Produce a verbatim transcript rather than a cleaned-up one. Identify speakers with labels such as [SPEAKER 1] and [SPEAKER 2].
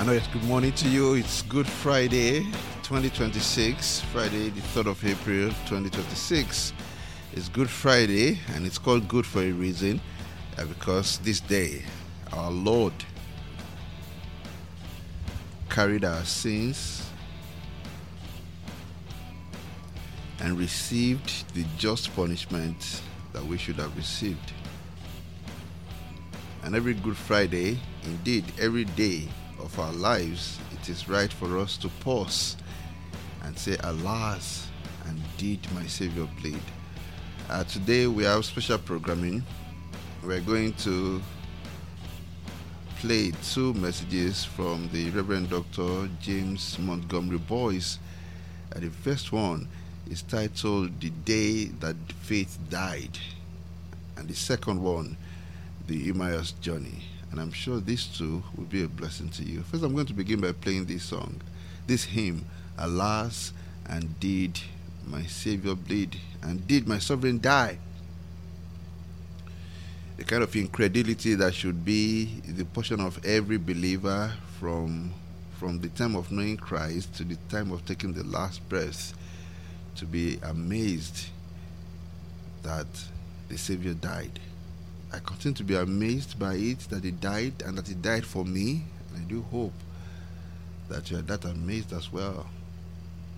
[SPEAKER 1] I know it's good morning to you. It's Good Friday, twenty twenty-six, Friday, the third of April, twenty twenty-six. It's Good Friday, and it's called good for a reason, uh, because this day, our Lord carried our sins and received the just punishment that we should have received. And every Good Friday, indeed every day of our lives, it is right for us to pause and say, alas, and did my Savior bleed? Uh, today we have special programming. We're going to play two messages from the Reverend Doctor James Montgomery Boyce. Uh, the first one is titled The Day That Faith Died, and the second one, The Emmaus Journey. And I'm sure these two will be a blessing to you. First, I'm going to begin by playing this song, this hymn, Alas, and did my Savior bleed, and did my sovereign die? The kind of incredulity that should be the portion of every believer from, from the time of knowing Christ to the time of taking the last breath, to be amazed that the Savior died. I continue to be amazed by it, that he died, and that he died for me. And I do hope that you are that amazed as well.